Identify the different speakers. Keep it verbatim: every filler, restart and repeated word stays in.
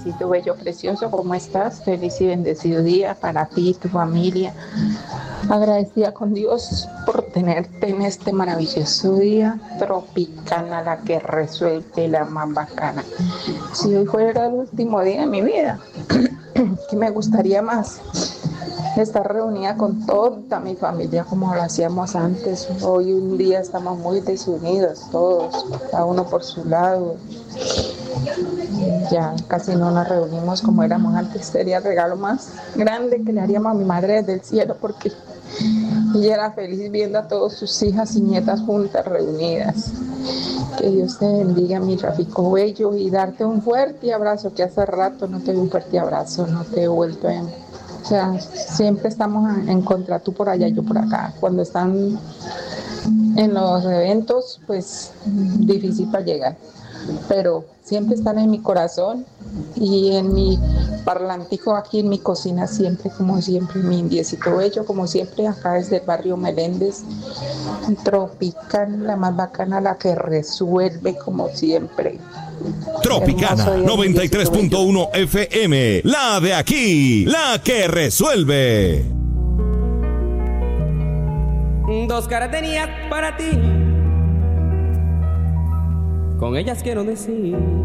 Speaker 1: indiecito bello precioso, ¿cómo estás? Feliz y bendecido día para ti y tu familia. Agradecida con Dios por tenerte en este maravilloso día. Tropicana, la que resuelve, la más bacana. Si hoy fuera el último día de mi vida, ¿qué me gustaría más? Estar reunida con toda mi familia como lo hacíamos antes. Hoy un día estamos muy desunidos todos, cada uno por su lado. Ya casi no nos reunimos como éramos antes. Sería el regalo más grande que le haríamos a mi madre desde el cielo, porque ella era feliz viendo a todas sus hijas y nietas juntas, reunidas. Que Dios te bendiga, mi Rafico bello, y darte un fuerte abrazo, que hace rato no te doy un fuerte abrazo, no te he vuelto a... O sea, siempre estamos en contra, tú por allá, yo por acá. Cuando están en los eventos, pues difícil para llegar. Pero siempre están en mi corazón y en mi parlantico aquí en mi cocina, siempre, como siempre, mi indiecito bello, como siempre, acá desde el barrio Meléndez, Tropical, la más bacana, la que resuelve, como siempre.
Speaker 2: Tropicana noventa y tres punto uno F M, la de aquí, la que resuelve.
Speaker 3: Dos caras tenía para ti, con ellas quiero decir